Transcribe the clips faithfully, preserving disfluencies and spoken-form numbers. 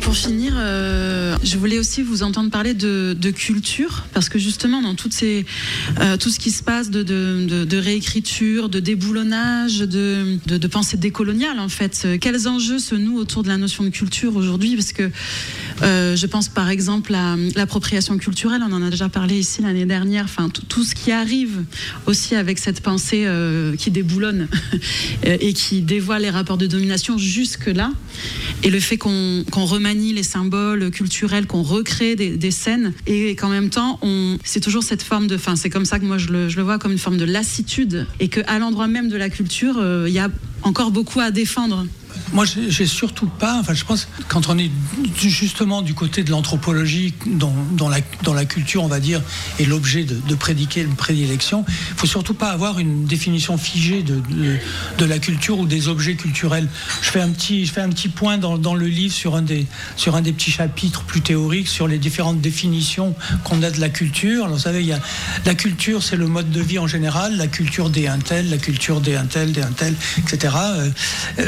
pour finir, euh, je voulais aussi vous entendre parler de, de culture, parce que justement, dans toutes ces, euh, tout ce qui se passe de, de, de, de réécriture, de déboulonnage, de, de, de pensée décoloniale, en fait, quels enjeux se nouent autour de la notion de culture aujourd'hui? Parce que euh, je pense par exemple à l'appropriation culturelle, on en a déjà parlé ici l'année dernière, enfin, tout, tout ce qui arrive aussi avec cette pensée euh, qui déboulonne et qui dévoile les rapports de domination jusque-là, et le fait qu'on, qu'on remanie les symboles culturels, qu'on recrée des, des scènes, et qu'en même temps, on, c'est toujours cette forme de, enfin, c'est comme ça que moi je le, je le vois, comme une forme de lassitude, et qu'à l'endroit même de la culture, il euh, y a encore beaucoup à défendre. Moi, j'ai, j'ai surtout pas. Enfin, je pense quand on est justement du côté de l'anthropologie, dont, dont, la, dont la culture, on va dire, est l'objet de, de prédiquer, de prédilection, il faut surtout pas avoir une définition figée de, de, de la culture ou des objets culturels. Je fais un petit, je fais un petit point dans, dans le livre sur un des, sur un des petits chapitres plus théoriques sur les différentes définitions qu'on a de la culture. Alors, vous savez, il y a la culture, c'est le mode de vie en général, la culture des un tel, la culture des un tel, des un tel, et cetera. Euh, euh,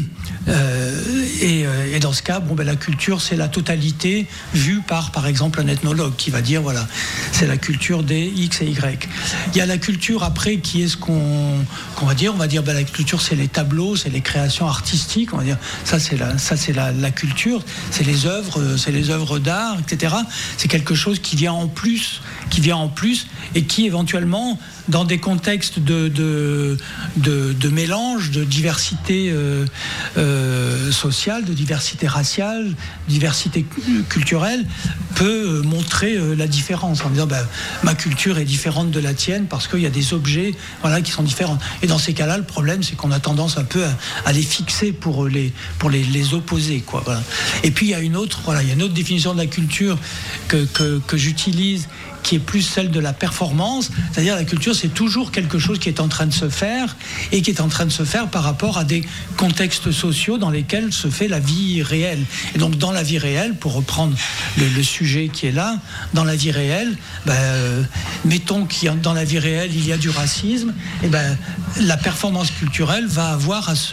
Euh, et, euh, et dans ce cas, bon, ben, la culture, c'est la totalité vue par, par exemple, un ethnologue qui va dire, voilà, c'est la culture des X et Y. Il y a la culture après qui est ce qu'on, qu'on va dire. On va dire, ben, la culture, c'est les tableaux, c'est les créations artistiques. On va dire, ça, c'est la, ça, c'est la, la culture, c'est les œuvres, c'est les œuvres d'art, et cetera. C'est quelque chose qui vient en plus, qui vient en plus, et qui éventuellement, dans des contextes de, de, de, de mélange, de diversité euh, euh, sociale, de diversité raciale, diversité culturelle, peut montrer euh, la différence en disant ben, ma culture est différente de la tienne parce qu'il y a des objets voilà, qui sont différents. Et dans ces cas-là, le problème, c'est qu'on a tendance un peu à, à les fixer pour les, pour les, les opposer. Quoi, voilà. Et puis, il y a une autre, voilà, il y a une autre définition de la culture que, que, que j'utilise, qui est plus celle de la performance, c'est-à-dire la culture, c'est toujours quelque chose qui est en train de se faire et qui est en train de se faire par rapport à des contextes sociaux dans lesquels se fait la vie réelle. Et donc dans la vie réelle, pour reprendre le, le sujet qui est là, dans la vie réelle, ben, euh, mettons qu'il y a, dans la vie réelle il y a du racisme, et ben la performance culturelle va avoir à se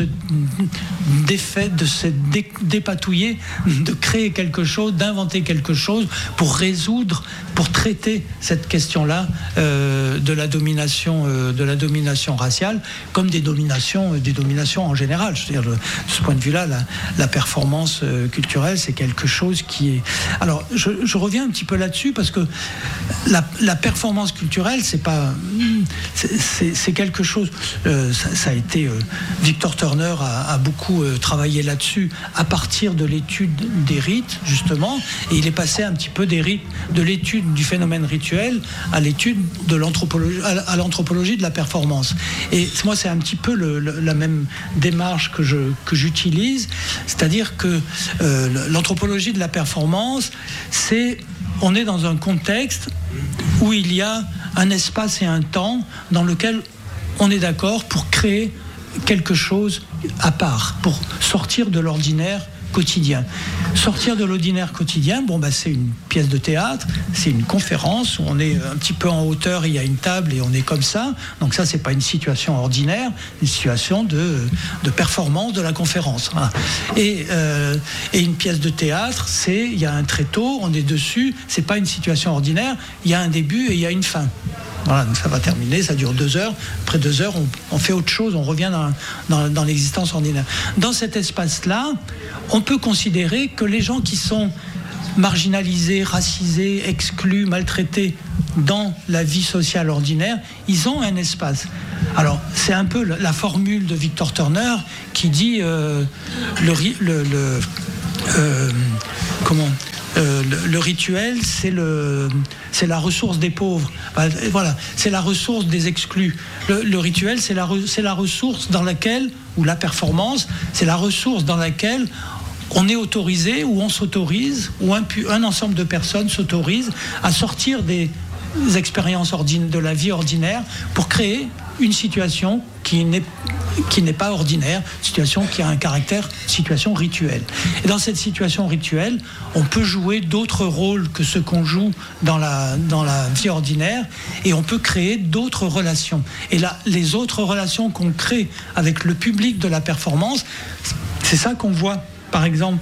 défait, de se dé, dépatouiller, de créer quelque chose, d'inventer quelque chose pour résoudre, pour traiter cette question-là euh, de la domination, euh, de la domination raciale, comme des dominations, euh, des dominations en général. Je veux dire, de ce point de vue-là, la, la performance euh, culturelle, c'est quelque chose qui est. Alors, je, je reviens un petit peu là-dessus parce que la, la performance culturelle, c'est pas, c'est, c'est, c'est quelque chose. Euh, ça, ça a été. Euh, Victor Turner a, a beaucoup euh, travaillé là-dessus à partir de l'étude des rites, justement, et il est passé un petit peu des rites, de l'étude du phénomène rituel à l'étude de l'anthropologie, à l'anthropologie de la performance. Et moi, c'est un petit peu le, le, la même démarche que, je, que j'utilise, c'est-à-dire que euh, l'anthropologie de la performance, c'est, on est dans un contexte où il y a un espace et un temps dans lequel on est d'accord pour créer quelque chose à part, pour sortir de l'ordinaire quotidien. Sortir de l'ordinaire quotidien, bon, bah, c'est une pièce de théâtre, c'est une conférence où on est un petit peu en hauteur, il y a une table et on est comme ça. Donc ça, c'est pas une situation ordinaire, une situation de, de performance de la conférence. Voilà. Et, euh, et une pièce de théâtre, c'est, il y a un tréteau, on est dessus, c'est pas une situation ordinaire, il y a un début et il y a une fin. Voilà, donc ça va terminer, ça dure deux heures. Après deux heures, on, on fait autre chose, on revient dans, dans, dans l'existence ordinaire. Dans cet espace-là, on peut considérer que les gens qui sont marginalisés, racisés, exclus, maltraités dans la vie sociale ordinaire, ils ont un espace. Alors, c'est un peu la formule de Victor Turner qui dit euh, le, le, le euh, comment Euh, le, le rituel, c'est, le, c'est la ressource des pauvres. Voilà, c'est la ressource des exclus. Le, le rituel, c'est la, c'est la ressource dans laquelle, ou la performance, c'est la ressource dans laquelle on est autorisé, ou on s'autorise, ou un, un ensemble de personnes s'autorise à sortir des expériences ordine, de la vie ordinaire pour créer une situation qui n'est, qui n'est pas ordinaire, situation qui a un caractère, situation rituelle. Et dans cette situation rituelle, on peut jouer d'autres rôles que ceux qu'on joue dans la, dans la vie ordinaire, et on peut créer d'autres relations. Et là, les autres relations qu'on crée avec le public de la performance, c'est ça qu'on voit, par exemple,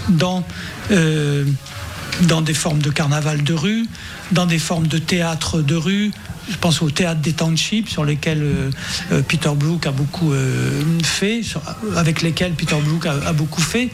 dans, euh, dans des formes de carnaval de rue, dans des formes de théâtre de rue. Je pense au théâtre des townships sur lesquels euh, Peter Brook a beaucoup euh, fait, sur, avec lesquels Peter Brook a, a beaucoup fait.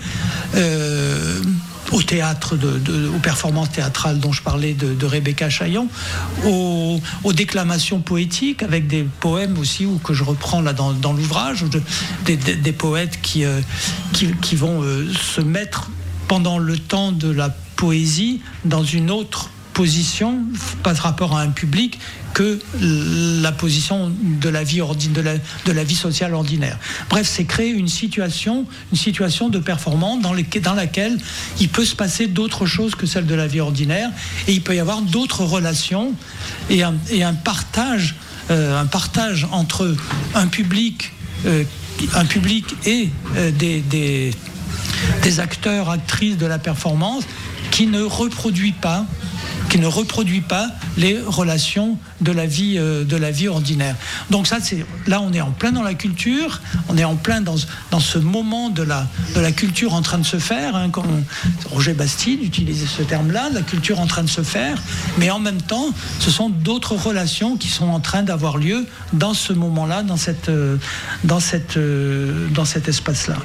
Euh, au théâtre, de, de, aux performances théâtrales dont je parlais de, de Rebecca Chaillon, aux, aux déclamations poétiques avec des poèmes aussi ou que je reprends là dans, dans l'ouvrage, de, des, des, des poètes qui, euh, qui, qui vont euh, se mettre pendant le temps de la poésie dans une autre position, pas de rapport à un public, que la position de la vie, ordi- de la, de la vie sociale ordinaire. Bref, c'est créer une situation, une situation de performance dans, les, dans laquelle il peut se passer d'autres choses que celles de la vie ordinaire, et il peut y avoir d'autres relations et un, et un partage, euh, un partage entre un public, euh, un public et euh, des, des, des acteurs, actrices de la performance qui ne reproduit pas qui ne reproduit pas les relations de la vie, euh, de la vie ordinaire. Donc ça, c'est, là, on est en plein dans la culture, on est en plein dans, dans ce moment de la, de la culture en train de se faire, hein, quand on, Roger Bastide utilisait ce terme-là, la culture en train de se faire, mais en même temps, ce sont d'autres relations qui sont en train d'avoir lieu dans ce moment-là, dans, cette, euh, dans, cette, euh, dans cet espace-là.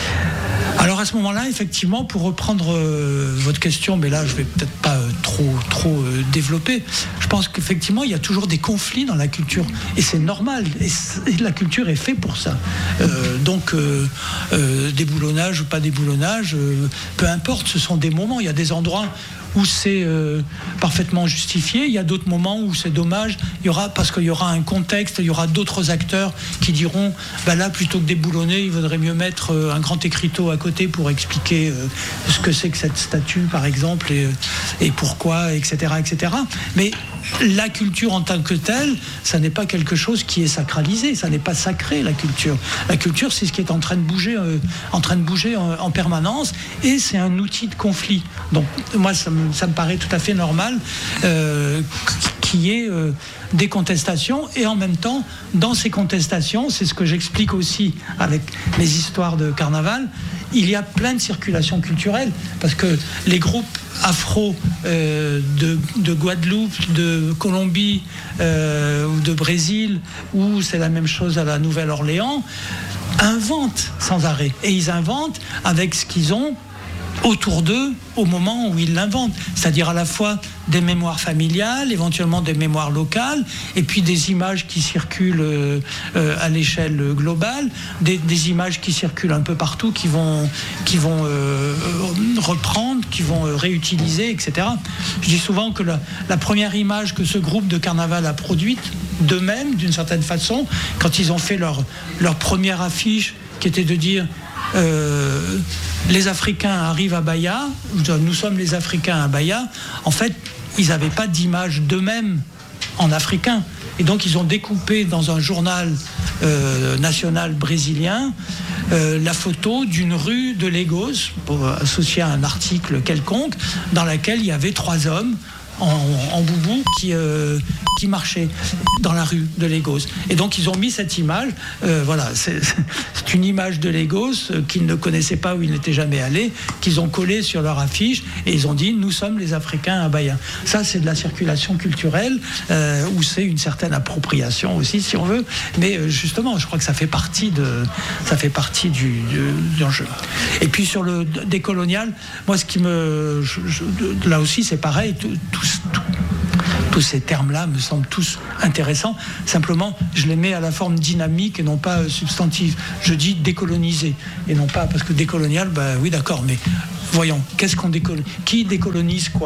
Alors à ce moment-là, effectivement, pour reprendre euh, votre question, mais là je vais peut-être pas euh, trop trop euh, développer, je pense qu'effectivement il y a toujours des conflits dans la culture et c'est normal. Et, et la culture est faite pour ça. Euh, donc euh, euh, déboulonnage ou pas déboulonnage, euh, peu importe, ce sont des moments. Il y a des endroits où c'est euh, parfaitement justifié. Il y a d'autres moments où c'est dommage. Il y aura, parce qu'il y aura un contexte, il y aura d'autres acteurs qui diront bah là, plutôt que déboulonner, il vaudrait mieux mettre euh, un grand écriteau à côté pour expliquer euh, ce que c'est que cette statue, par exemple, et, et pourquoi, et cetera, et cetera. Mais la culture en tant que telle, ça n'est pas quelque chose qui est sacralisé, ça n'est pas sacré, la culture. La culture, c'est ce qui est en train de bouger, euh, en train de bouger en, en permanence, et c'est un outil de conflit. Donc, moi, ça me, ça me paraît tout à fait normal euh, qu'il y ait euh, des contestations, et en même temps, dans ces contestations, c'est ce que j'explique aussi avec mes histoires de carnaval, il y a plein de circulations culturelles, parce que les groupes afro euh, de, de Guadeloupe, de Colombie euh, ou de Brésil, ou c'est la même chose à la Nouvelle-Orléans, inventent sans arrêt. Et ils inventent avec ce qu'ils ont autour d'eux au moment où ils l'inventent, c'est-à-dire à la fois des mémoires familiales, éventuellement des mémoires locales, et puis des images qui circulent euh, euh, à l'échelle globale, des, des images qui circulent un peu partout, qui vont, qui vont euh, reprendre, qui vont euh, réutiliser, et cetera. Je dis souvent que la, la première image que ce groupe de carnaval a produite, d'eux-mêmes, d'une certaine façon, quand ils ont fait leur, leur première affiche, qui était de dire Euh, les Africains arrivent à Bahia, nous sommes les Africains à Bahia, en fait, ils n'avaient pas d'image d'eux-mêmes en africain. Et donc, ils ont découpé dans un journal euh, national brésilien euh, la photo d'une rue de Lagos, pour associer à un article quelconque, dans laquelle il y avait trois hommes en, en boubou qui, euh, qui marchaient dans la rue de Lagos. Et donc ils ont mis cette image, euh, voilà, c'est, c'est une image de Lagos euh, qu'ils ne connaissaient pas, où ils n'étaient jamais allés, qu'ils ont collé sur leur affiche, et ils ont dit « Nous sommes les Africains à Bahia ». Ça, c'est de la circulation culturelle, euh, où c'est une certaine appropriation aussi, si on veut, mais euh, justement, je crois que ça fait partie, de, ça fait partie du, du, du enjeu. Et puis sur le décolonial, moi ce qui me... Je, je, là aussi c'est pareil, tout, tout Tout, tous ces termes-là me semblent tous intéressants. Simplement, je les mets à la forme dynamique et non pas substantive. Je dis décoloniser et non pas, parce que décolonial, bah oui, d'accord, mais voyons, qu'est-ce qu'on décolonise ? Qui décolonise quoi ?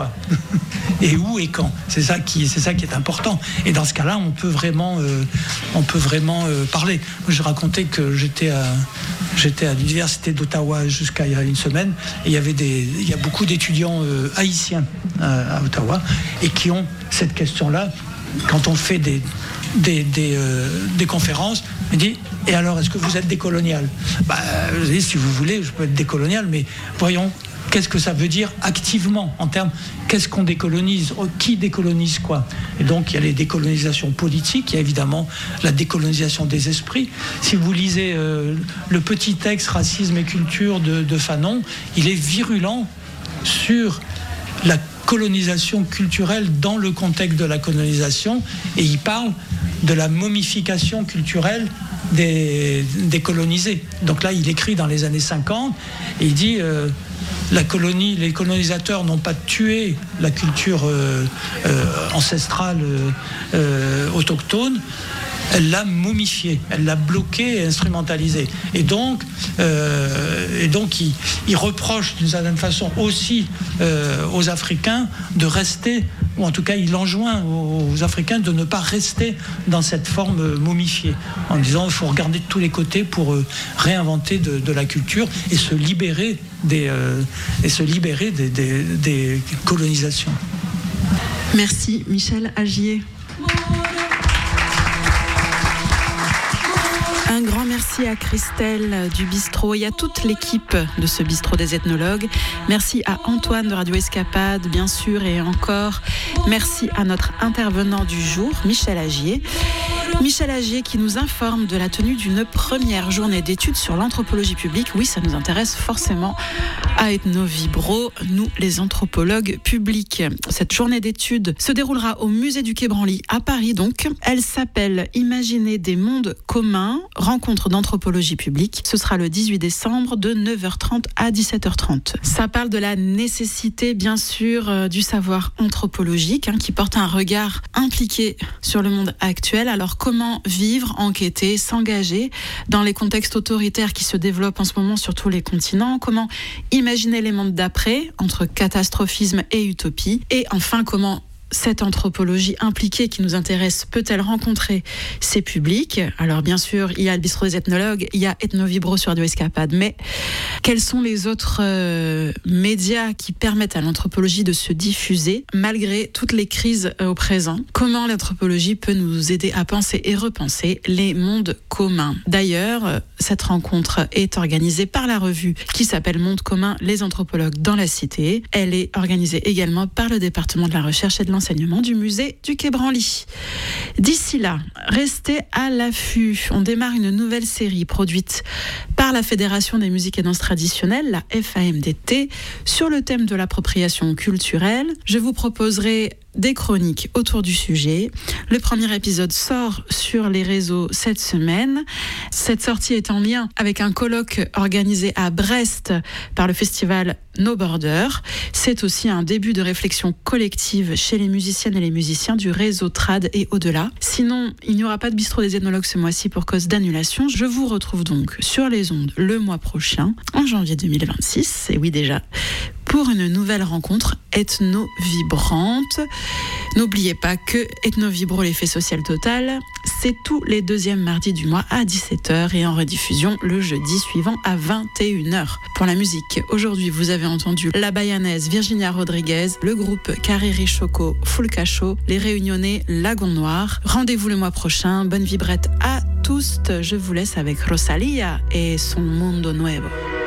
Et où et quand ? C'est ça qui, c'est ça qui est important. Et dans ce cas-là, on peut vraiment, euh, on peut vraiment euh, parler. Moi, je racontais que j'étais à, j'étais à l'université d'Ottawa jusqu'à il y a une semaine, et il y avait des, il y a beaucoup d'étudiants euh, haïtiens à, à Ottawa, et qui ont cette question-là quand on fait des des, des, euh, des conférences. On dit « Et alors, est-ce que vous êtes décolonial ?» Bah, je dis, si vous voulez, je peux être décolonial, mais voyons, qu'est-ce que ça veut dire activement en termes qu'est-ce qu'on décolonise, qui décolonise quoi. Et donc il y a les décolonisations politiques, il y a évidemment la décolonisation des esprits. Si vous lisez euh, le petit texte Racisme et culture de, de Fanon, il est virulent sur la colonisation culturelle dans le contexte de la colonisation, et il parle de la momification culturelle des, des colonisés. Donc là, il écrit dans les années cinquante, et il dit euh, la colonie, les colonisateurs n'ont pas tué la culture euh, euh, ancestrale euh, autochtone, elle l'a momifiée, elle l'a bloquée et instrumentalisée. Et donc, euh, et donc il, il reproche d'une certaine façon aussi euh, aux Africains de rester, ou en tout cas il enjoint aux Africains de ne pas rester dans cette forme momifiée, en disant qu'il faut regarder de tous les côtés pour euh, réinventer de, de la culture et se libérer des, euh, et se libérer des, des, des colonisations. Merci Michel Agier. Un grand merci à Christelle du bistrot et à toute l'équipe de ce bistrot des ethnologues. Merci à Antoine de Radio Escapade, bien sûr, et encore merci à notre intervenant du jour, Michel Agier. Michel Agier qui nous informe de la tenue d'une première journée d'études sur l'anthropologie publique. Oui, ça nous intéresse forcément à Ethnovibro, nous les anthropologues publics. Cette journée d'études se déroulera au musée du Quai Branly à Paris donc. Elle s'appelle Imaginer des mondes communs, rencontre d'anthropologie publique. Ce sera le dix-huit décembre de neuf heures trente à dix-sept heures trente. Ça parle de la nécessité bien sûr du savoir anthropologique hein, qui porte un regard impliqué sur le monde actuel. Alors comment vivre, enquêter, s'engager dans les contextes autoritaires qui se développent en ce moment sur tous les continents? Comment imaginer les mondes d'après, entre catastrophisme et utopie? Et enfin, comment cette anthropologie impliquée qui nous intéresse peut-elle rencontrer ces publics? Alors bien sûr, il y a le bistrot des ethnologues, il y a Ethnovibro sur Radio Escapade, mais quels sont les autres euh, médias qui permettent à l'anthropologie de se diffuser malgré toutes les crises euh, au présent? Comment l'anthropologie peut nous aider à penser et repenser les mondes communs? D'ailleurs, euh, cette rencontre est organisée par la revue qui s'appelle Monde commun, les anthropologues dans la cité. Elle est organisée également par le département de la recherche et de l'enseignement du musée du Quai Branly. D'ici là, restez à l'affût. On démarre une nouvelle série produite par la Fédération des musiques et danses traditionnelles, la F A M D T, sur le thème de l'appropriation culturelle. Je vous proposerai des chroniques autour du sujet. Le premier épisode sort sur les réseaux cette semaine. Cette sortie est en lien avec un colloque organisé à Brest par le festival No Border. C'est aussi un début de réflexion collective chez les musiciennes et les musiciens du réseau Trad et au-delà. Sinon, il n'y aura pas de bistrot des ethnologues ce mois-ci pour cause d'annulation. Je vous retrouve donc sur les ondes le mois prochain, en janvier deux mille vingt-six. Et oui déjà, pour une nouvelle rencontre ethno-vibrante. N'oubliez pas que Ethnovibro, l'effet social total, c'est tous les deuxièmes mardis du mois à dix-sept heures et en rediffusion le jeudi suivant à vingt et une heures. Pour la musique, aujourd'hui vous avez entendu la bayanaise Virginia Rodriguez, le groupe Carreri Choco Fulcacho, les réunionnais Lagon Noir. Rendez-vous le mois prochain, bonne vibrette à tous. Je vous laisse avec Rosalia et son Mundo Nuevo.